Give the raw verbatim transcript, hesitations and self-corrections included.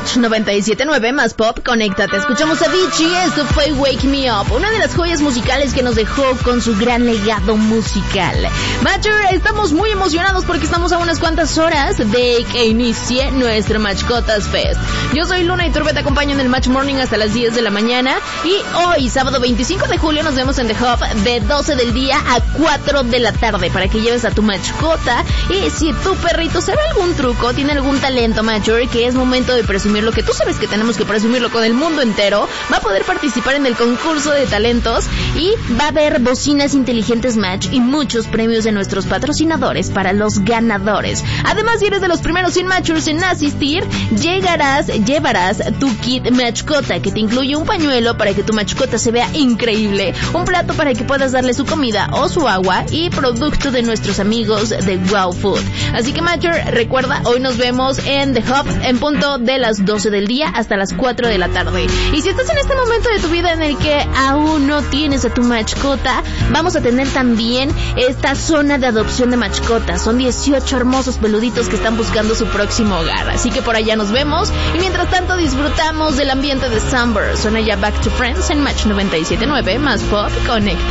Match noventa y siete punto nueve más pop, conéctate. Escuchamos a Avicii, esto fue Wake Me Up, una de las joyas musicales que nos dejó con su gran legado musical. Matcher, estamos muy emocionados porque estamos a unas cuantas horas de que inicie nuestro Matchcotas Fest. Yo soy Luna y Turbe, te acompaño en el Match Morning hasta las diez de la mañana. Y hoy, sábado veinticinco de julio, nos vemos en The Hub de doce del día a cuatro de la tarde para que lleves a tu mascota. Y si tu perrito sabe algún truco, tiene algún talento, Matcher, que es momento de presumir lo que tú sabes que tenemos que presumirlo con el mundo entero, va a poder participar en el concurso de talentos y va a haber bocinas inteligentes Match y muchos premios de nuestros patrocinadores para los ganadores. Además, si eres de los primeros cien Matchers en asistir, llegarás, llevarás tu kit mascota que te incluye un pañuelo para que tu mascota se vea increíble, un plato para que puedas darle su comida o su agua y producto de nuestros amigos de Wow Food. Así que Matcher, recuerda, hoy nos vemos en The Hub en punto de las doce del día hasta las cuatro de la tarde. Y si estás en este momento de tu vida en el que aún no tienes a tu mascota, vamos a tener también esta zona de adopción de mascotas. Son dieciocho hermosos peluditos que están buscando su próximo hogar. Así que por allá nos vemos. Y mientras tanto disfrutamos del ambiente de Summer. Suena ya Back to Friends en Match noventa y siete punto nueve más pop, conecta.